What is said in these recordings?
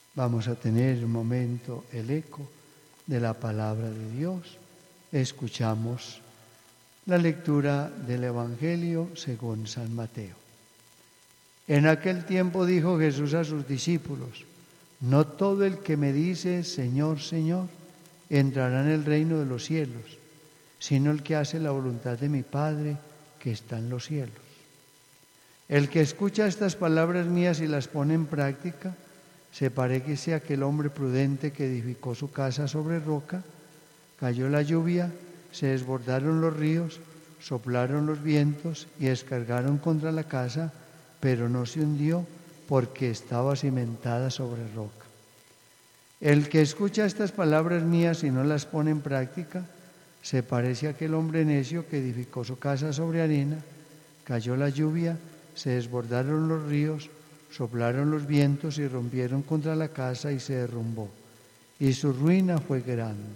Vamos a tener un momento el eco de la palabra de Dios. Escuchamos la lectura del Evangelio según San Mateo. En aquel tiempo dijo Jesús a sus discípulos: no todo el que me dice Señor, Señor, entrará en el reino de los cielos, sino el que hace la voluntad de mi Padre que está en los cielos. El que escucha estas palabras mías y las pone en práctica, se parece a aquel hombre prudente que edificó su casa sobre roca. Cayó la lluvia, se desbordaron los ríos, soplaron los vientos y descargaron contra la casa, pero no se hundió porque estaba cimentada sobre roca. El que escucha estas palabras mías y no las pone en práctica, se parece a aquel hombre necio que edificó su casa sobre arena. Cayó la lluvia, se desbordaron los ríos, soplaron los vientos y rompieron contra la casa y se derrumbó. Y su ruina fue grande.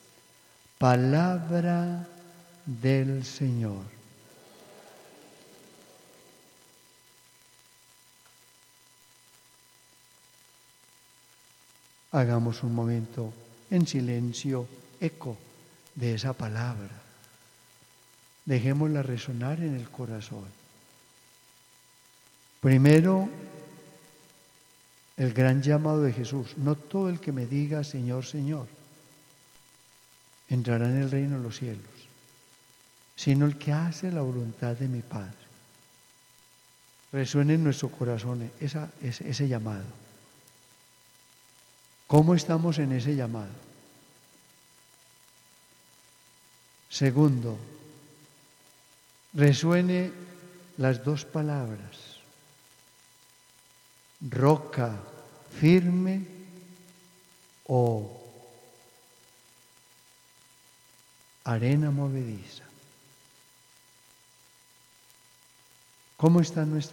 Palabra del Señor. Hagamos un momento en silencio, eco de esa palabra. Dejémosla resonar en el corazón. Primero, el gran llamado de Jesús: no todo el que me diga Señor, Señor, entrará en el reino de los cielos, sino el que hace la voluntad de mi Padre. Resuene en nuestro corazón ese llamado. ¿Cómo estamos en ese llamado? Segundo, resuene las dos palabras: roca firme o arena movediza. ¿Cómo está nuestra